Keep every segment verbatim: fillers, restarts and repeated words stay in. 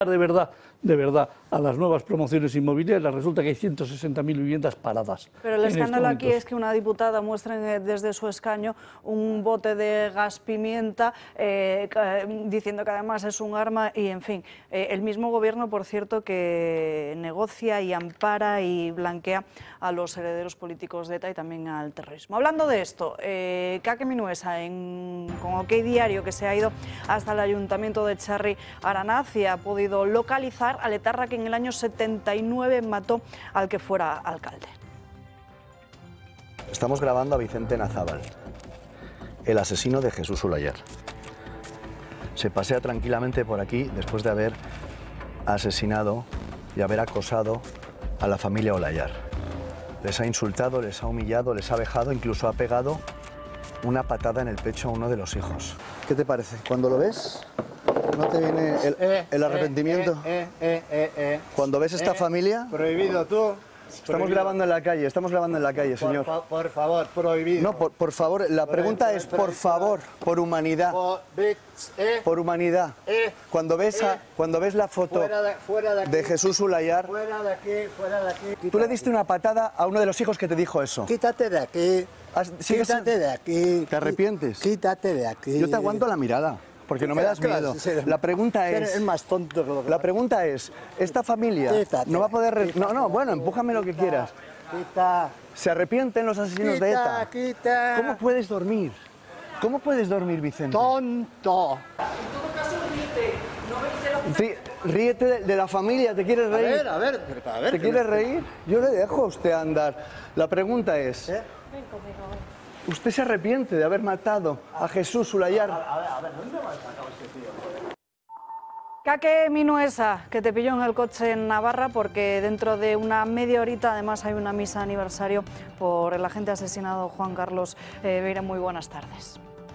de verdad, de verdad, a las nuevas promociones inmobiliarias, resulta que hay ciento sesenta mil viviendas paradas. Pero el escándalo aquí es que una diputada muestra desde su escaño un bote de gas pimienta eh, diciendo que además es un arma y, en fin, eh, el mismo gobierno, por cierto, que negocia y ampara y blanquea a los herederos políticos de ETA y también al terrorismo. Hablando de esto, eh, Kake Minuesa, en, con OK Diario, que se ha ido hasta el ayuntamiento de Txarri Aranaz y ha podido localizar al etarra que en el año setenta y nueve mató al que fuera alcalde. Estamos grabando a Vicente Nazábal, el asesino de Jesús Ulayar. Se pasea tranquilamente por aquí después de haber asesinado y haber acosado a la familia Ulayar. Les ha insultado, les ha humillado, les ha vejado, incluso ha pegado una patada en el pecho a uno de los hijos. ¿Qué te parece? Cuando lo ves, ¿no te viene el, eh, el arrepentimiento? Eh, eh, eh, eh, Cuando ves esta eh, familia... Prohibido tú. Estamos Prohibido. grabando en la calle, estamos grabando en la calle, señor. Por, fa por favor, prohibido. No, por, por favor, la Por pregunta ahí, es, por ahí, por favor, por humanidad. Por, bits, eh, Por humanidad. eh, Cuando ves, a- eh. cuando ves la foto fuera de, fuera de, aquí, de Jesús Ulayar, Fuera de aquí, fuera de aquí. tú le diste una patada a uno de los hijos que te dijo eso. Quítate de aquí. Has- sigues- Quítate de aquí. ¿Te arrepientes? Quítate de aquí. Yo te aguanto la mirada, porque no me das Claro, miedo. sí, sí. La pregunta Eres es... más tonto que lo que... La pregunta es, esta familia Quítate. no va a poder... re- No, no, bueno, empújame lo que quieras. Quita. ¿Se arrepienten los asesinos de ETA? Quita, quita. ¿Cómo puedes dormir? ¿Cómo puedes dormir, Vicente? Tonto. Rí- Ríete de, de la familia, ¿te quieres A reír? ver, a ver, pero a ver. ¿Te que quieres me- reír? Yo le dejo a usted andar. La pregunta es, ¿Eh? ¿usted se arrepiente de haber matado a Jesús Ulayar? Kake Minuesa, que te pilló en el coche en Navarra porque dentro de una media horita además hay una misa aniversario por el agente asesinado Juan Carlos eh, Beira. Muy buenas tardes.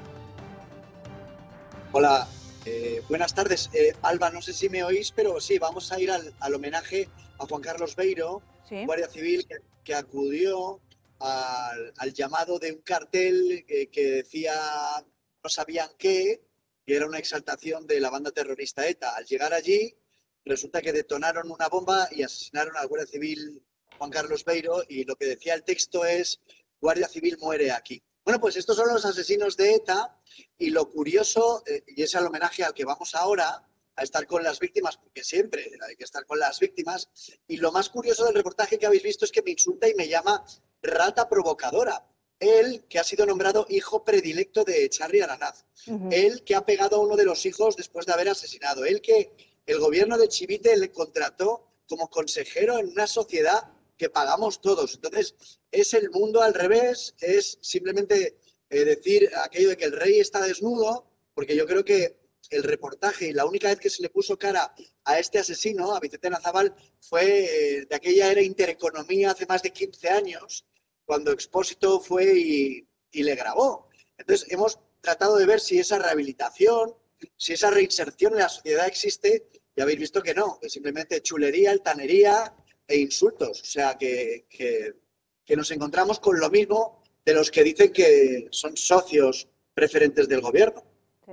Hola, eh, buenas tardes. Eh, Alba, no sé si me oís, pero sí, vamos a ir al, al homenaje a Juan Carlos Beiro, Sí. guardia civil que, que acudió al, al llamado de un cartel eh, que decía no sabían qué, y era una exaltación de la banda terrorista ETA. Al llegar allí, resulta que detonaron una bomba y asesinaron al guardia civil Juan Carlos Beiro, y lo que decía el texto es: guardia civil muere aquí. Bueno, pues estos son los asesinos de ETA, y lo curioso, eh, y es el homenaje al que vamos ahora, a estar con las víctimas, porque siempre hay que estar con las víctimas, y lo más curioso del reportaje que habéis visto es que me insulta y me llama rata provocadora. Él, que ha sido nombrado hijo predilecto de Txarri Aranaz. Uh-huh. Él, que ha pegado a uno de los hijos después de haber asesinado. Él, que el gobierno de Chivite le contrató como consejero en una sociedad que pagamos todos. Entonces, es el mundo al revés, es simplemente eh, decir aquello de que el rey está desnudo, porque yo creo que el reportaje y la única vez que se le puso cara a este asesino, a Vicente Nazábal, fue eh, de aquella era Intereconomía hace más de quince años, cuando Expósito fue y, y le grabó. Entonces, hemos tratado de ver si esa rehabilitación, si esa reinserción en la sociedad existe, y habéis visto que no, que simplemente chulería, altanería e insultos. O sea, que, que, que nos encontramos con lo mismo de los que dicen que son socios preferentes del gobierno. Sí.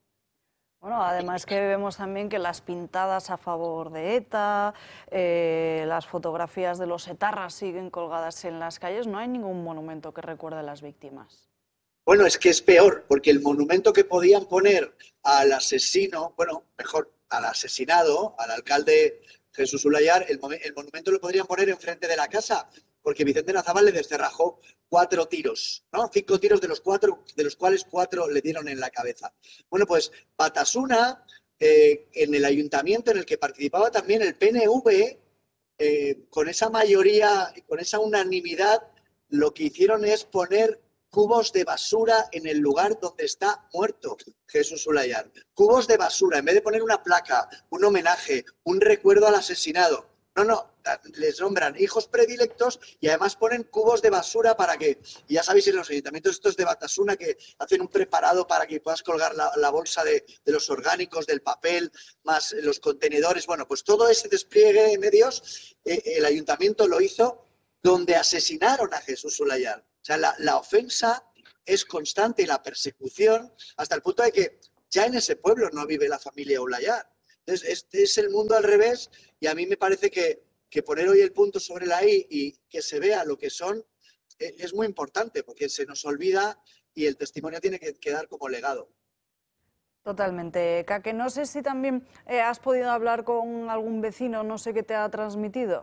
Bueno, además que vemos también que las pintadas a favor de ETA, eh, las fotografías de los etarras siguen colgadas en las calles. No hay ningún monumento que recuerde a las víctimas. Bueno, es que es peor, porque el monumento que podían poner al asesino, bueno, mejor, al asesinado, al alcalde Jesús Ulayar, el, el monumento lo podrían poner enfrente de la casa, porque Vicente Nazábal le descerrajó cuatro tiros, ¿no? Cinco tiros de los cuatro, de los cuales cuatro le dieron en la cabeza. Bueno, pues Batasuna, eh, en el ayuntamiento en el que participaba también el P N V, eh, con esa mayoría, con esa unanimidad, lo que hicieron es poner cubos de basura en el lugar donde está muerto Jesús Ulayar. Cubos de basura, en vez de poner una placa, un homenaje, un recuerdo al asesinado. No, no, les nombran hijos predilectos y además ponen cubos de basura para que, y ya sabéis en los ayuntamientos estos de Batasuna que hacen un preparado para que puedas colgar la, la bolsa de, de los orgánicos, del papel, más los contenedores. Bueno, pues todo ese despliegue de medios, eh, el ayuntamiento lo hizo donde asesinaron a Jesús Ulayar. O sea, la, la ofensa es constante y la persecución, hasta el punto de que ya en ese pueblo no vive la familia Ulayar. Entonces, este es el mundo al revés y a mí me parece que, que poner hoy el punto sobre la I y que se vea lo que son eh, es muy importante porque se nos olvida y el testimonio tiene que quedar como legado. Totalmente. Kake, no sé si también eh, has podido hablar con algún vecino, no sé qué te ha transmitido.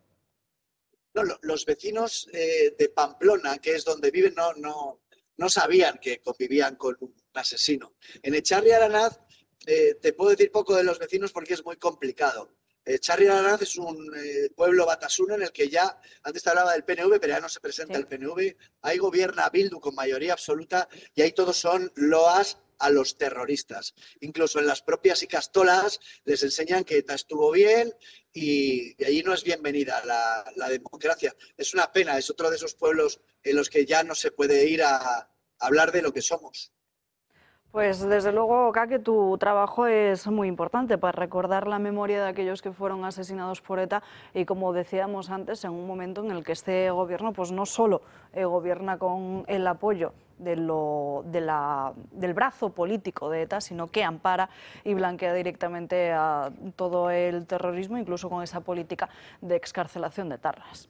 No, lo, los vecinos eh, de Pamplona, que es donde viven, no, no, no sabían que convivían con un asesino. En Echarri Aranaz eh, te puedo decir poco de los vecinos porque es muy complicado. Echarri Aranaz es un eh, pueblo batasuna en el que ya, antes te hablaba del P N V, pero ya no se presenta Sí. el P N V. Ahí gobierna Bildu con mayoría absoluta y ahí todos son loas a los terroristas. Incluso en las propias icastolas les enseñan que ETA estuvo bien y, y allí no es bienvenida la, la democracia. Es una pena, es otro de esos pueblos en los que ya no se puede ir a, a hablar de lo que somos. Pues desde luego, Kake, tu trabajo es muy importante para recordar la memoria de aquellos que fueron asesinados por ETA y, como decíamos antes, en un momento en el que este gobierno pues no solo eh, gobierna con el apoyo de lo, de la, del brazo político de ETA, sino que ampara y blanquea directamente a todo el terrorismo, incluso con esa política de excarcelación de etarras.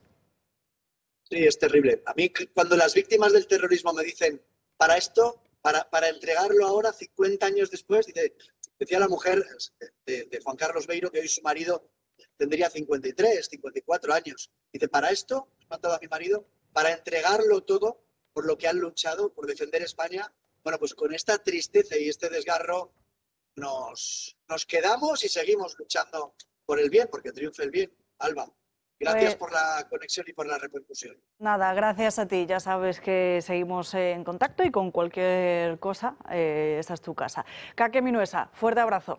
Sí, es terrible. A mí, cuando las víctimas del terrorismo me dicen, para esto, para, para entregarlo ahora, cincuenta años después, dice, decía la mujer de, de Juan Carlos Beiro, que hoy su marido tendría cincuenta y tres, cincuenta y cuatro años. Dice, para esto, he matado a mi marido, para entregarlo todo por lo que han luchado, por defender España. Bueno, pues con esta tristeza y este desgarro nos, nos quedamos y seguimos luchando por el bien, porque triunfe el bien. Alba. Gracias Pues, por la conexión y por la repercusión. Nada, gracias a ti. Ya sabes que seguimos en contacto y con cualquier cosa, eh, esta es tu casa. Kake Minuesa, fuerte abrazo.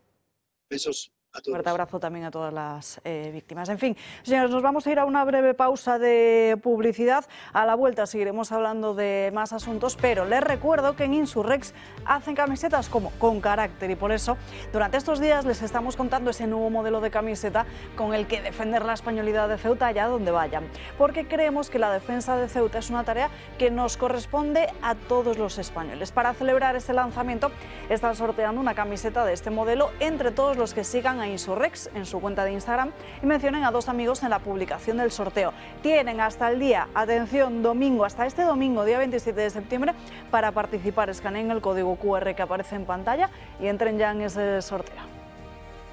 Besos a todos. Fuerte abrazo también a todas las eh, víctimas. En fin, señores, nos vamos a ir a una breve pausa de publicidad. A la vuelta seguiremos hablando de más asuntos, pero les recuerdo que en Insurrex hacen camisetas como con carácter y por eso durante estos días les estamos contando ese nuevo modelo de camiseta con el que defender la españolidad de Ceuta allá donde vayan. Porque creemos que la defensa de Ceuta es una tarea que nos corresponde a todos los españoles. Para celebrar este lanzamiento están sorteando una camiseta de este modelo entre todos los que sigan a Insurrex en su cuenta de Instagram y mencionen a dos amigos en la publicación del sorteo. Tienen hasta el día, atención, domingo, hasta este domingo, día veintisiete de septiembre, para participar. Escaneen el código Q R que aparece en pantalla y entren ya en ese sorteo.